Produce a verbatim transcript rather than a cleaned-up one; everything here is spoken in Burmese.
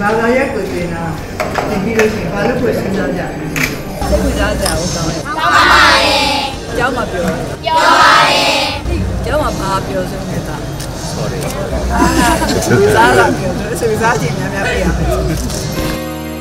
ဘာသာရပ်ကိုပြင်တာဒီပြီးလို့ရှိရင်ဘာလို့ကိုစဉ်းစားကြလဲစိတ်ဝင်စားကြအောင်ကောင်းတယ်ကောင်းပါရဲ့ကျောင်းမှာပြောပြောပါရဲ့ကျောင်းမှာဘာပြောဆုံးနေတာ sorry အာစိတ်ဝင်စားတာပြောစိတ်ဝင်စားခြင်းများများပြရမယ်